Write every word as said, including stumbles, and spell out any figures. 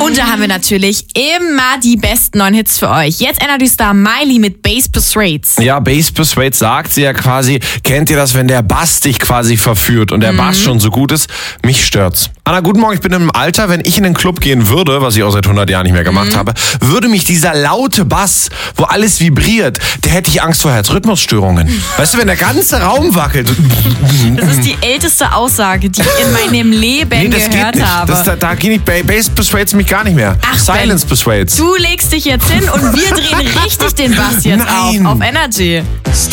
Und da haben wir natürlich immer die besten neuen Hits für euch. Jetzt Energy Star Miley mit Bass Persuades. Ja, Bass Persuades sagt sie ja quasi, kennt ihr das, wenn der Bass dich quasi verführt und der mhm. Bass schon so gut ist? Mich stört's. Anna, guten Morgen, ich bin im Alter, wenn ich in den Club gehen würde, was ich auch seit hundert Jahren nicht mehr gemacht mhm. habe, würde mich dieser laute Bass, wo alles vibriert, der hätte ich Angst vor Herzrhythmusstörungen. Weißt du, wenn der ganze Raum wackelt. Das ist die älteste Aussage, die ich in meinem Leben nee, das gehört geht nicht. habe. Das, da, da geht nicht, Bass Persuades mich gar nicht mehr. Ach, Silence Ben, Persuades. Du legst dich jetzt hin und wir drehen richtig den Bass jetzt Nein. auf, auf Energy.